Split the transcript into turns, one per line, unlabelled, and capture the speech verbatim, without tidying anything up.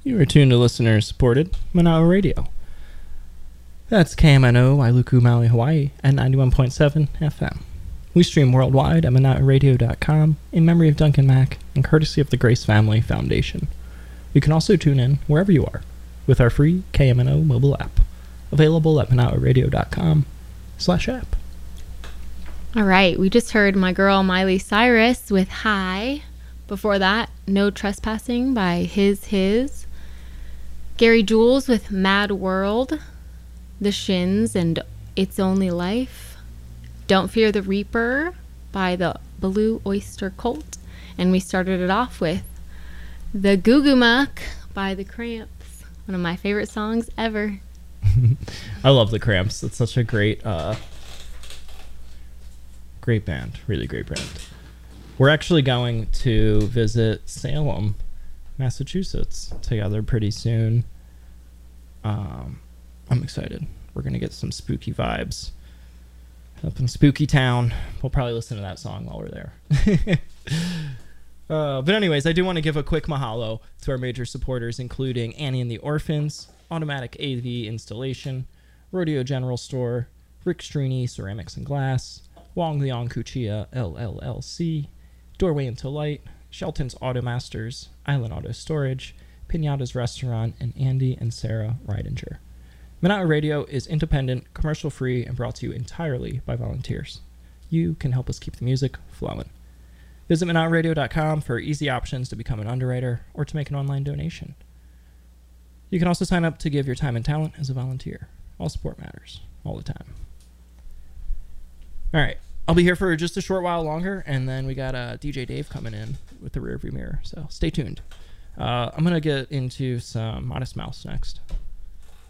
You are tuned to listener-supported Manawa Radio. That's K M N O, Wailuku, Maui, Hawaii, at ninety-one point seven F M. We stream worldwide at manawa radio dot com in memory of Duncan Mack and courtesy of the Grace Family Foundation. You can also tune in wherever you are with our free K M N O mobile app, available at manawa radio dot com slash app.
All right, we just heard my girl Miley Cyrus with High. Before that, No Trespassing by His His. Gary Jules with Mad World. The Shins and It's Only Life. Don't Fear the Reaper by the Blue Oyster Cult. And we started it off with The Goo Goo Muck by The Cramps. One of my favorite songs ever.
I love The Cramps. It's such a great, uh, great band. Really great band. We're actually going to visit Salem, Massachusetts together pretty soon. Um, I'm excited. We're going to get some spooky vibes up in Spooky Town. We'll probably listen to that song while we're there. uh, but anyways, I do want to give a quick mahalo to our major supporters, including Annie and the Orphans, Automatic A V Installation, Rodeo General Store, Rick Strini Ceramics and Glass, Wong Liang Kuchia L L L C, Doorway into Light, Shelton's Auto Masters, Island Auto Storage, Pinata's Restaurant, and Andy and Sarah Reidinger. Manawa Radio is independent, commercial-free, and brought to you entirely by volunteers. You can help us keep the music flowing. Visit manawa radio dot com for easy options to become an underwriter or to make an online donation. You can also sign up to give your time and talent as a volunteer. All support matters, all the time. All right. I'll be here for just a short while longer, and then we got uh, D J Dave coming in with the rearview mirror, so stay tuned. Uh, I'm going to get into some Modest Mouse next.